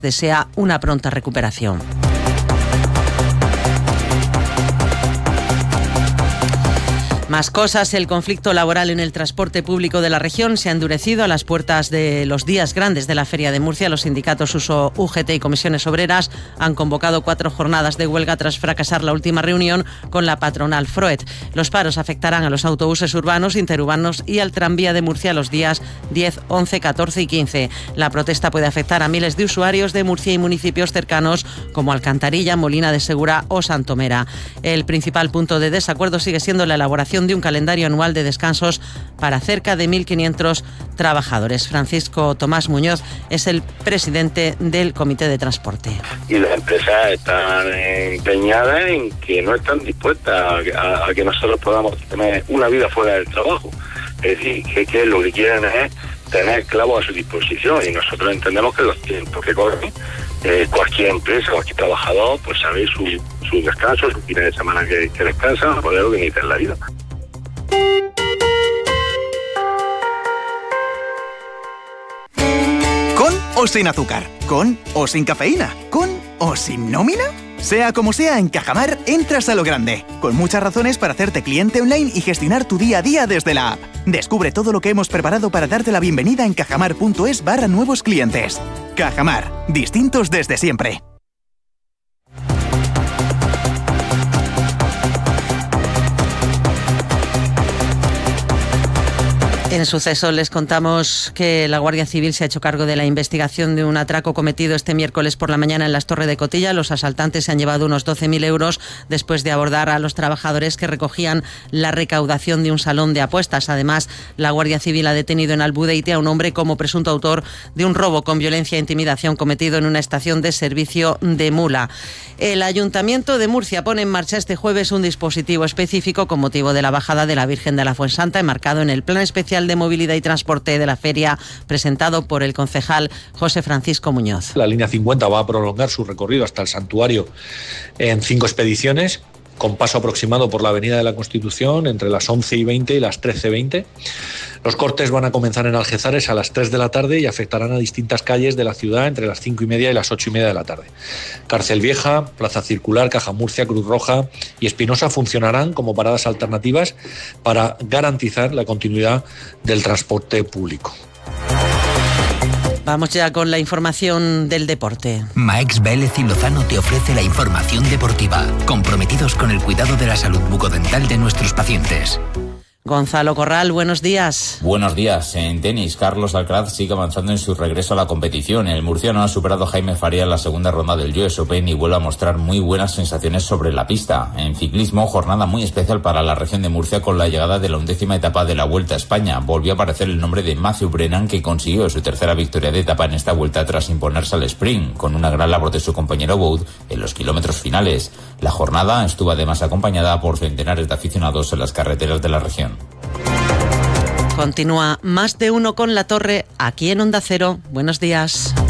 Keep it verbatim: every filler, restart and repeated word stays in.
desea una pronta recuperación. Más cosas, el conflicto laboral en el transporte público de la región se ha endurecido a las puertas de los días grandes de la Feria de Murcia. Los sindicatos Uso, U G T y Comisiones Obreras han convocado cuatro jornadas de huelga tras fracasar la última reunión con la patronal Froet. Los paros afectarán a los autobuses urbanos, interurbanos y al tranvía de Murcia los días diez, once, catorce y quince. La protesta puede afectar a miles de usuarios de Murcia y municipios cercanos como Alcantarilla, Molina de Segura o Santomera. El principal punto de desacuerdo sigue siendo la elaboración de un calendario anual de descansos para cerca de mil quinientos trabajadores. Francisco Tomás Muñoz es el presidente del Comité de Transporte. Y las empresas están empeñadas en que no están dispuestas a, a, a que nosotros podamos tener una vida fuera del trabajo. Es decir, que, que lo que quieren es tener esclavos a su disposición, y nosotros entendemos que los tiempos que corren, eh, cualquier empresa, cualquier trabajador, pues sabe su, su descanso, su fin de semana que, que descansa, para poder organizar la vida. ¿Con o sin azúcar? ¿Con o sin cafeína? ¿Con o sin nómina? Sea como sea, en Cajamar entras a lo grande, con muchas razones para hacerte cliente online y gestionar tu día a día desde la app. Descubre todo lo que hemos preparado para darte la bienvenida en cajamar.es barra nuevos clientes. Cajamar, distintos desde siempre. En Suceso les contamos que la Guardia Civil se ha hecho cargo de la investigación de un atraco cometido este miércoles por la mañana en las Torres de Cotilla. Los asaltantes se han llevado unos doce mil euros después de abordar a los trabajadores que recogían la recaudación de un salón de apuestas. Además, la Guardia Civil ha detenido en Albudeite a un hombre como presunto autor de un robo con violencia e intimidación cometido en una estación de servicio de mula. El Ayuntamiento de Murcia pone en marcha este jueves un dispositivo específico con motivo de la bajada de la Virgen de la Fuensanta, enmarcado en el Plan Especial de Movilidad y Transporte de la Feria, presentado por el concejal José Francisco Muñoz. La línea cincuenta va a prolongar su recorrido hasta el santuario en cinco expediciones, con paso aproximado por la Avenida de la Constitución entre las once y veinte y las trece y veinte. Los cortes van a comenzar en Algezares a las tres de la tarde y afectarán a distintas calles de la ciudad entre las cinco y media y las ocho y media de la tarde. Cárcel Vieja, Plaza Circular, Caja Murcia, Cruz Roja y Espinosa funcionarán como paradas alternativas para garantizar la continuidad del transporte público. Vamos ya con la información del deporte. Maex Vélez y Lozano te ofrece la información deportiva, comprometidos con el cuidado de la salud bucodental de nuestros pacientes. Gonzalo Corral, buenos días. Buenos días. En tenis, Carlos Alcaraz sigue avanzando en su regreso a la competición. El murciano ha superado a Jaime Faría en la segunda ronda del U S Open y vuelve a mostrar muy buenas sensaciones sobre la pista. En ciclismo, jornada muy especial para la región de Murcia con la llegada de la undécima etapa de la Vuelta a España. Volvió a aparecer el nombre de Matthew Brennan, que consiguió su tercera victoria de etapa en esta vuelta tras imponerse al sprint, con una gran labor de su compañero Wout en los kilómetros finales. La jornada estuvo además acompañada por centenares de aficionados en las carreteras de la región. Continúa Más de Uno con La Torre, aquí en Onda Cero. Buenos días.